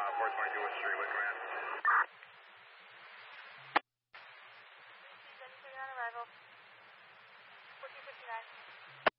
422 West Street, with command. On arrival. 1459.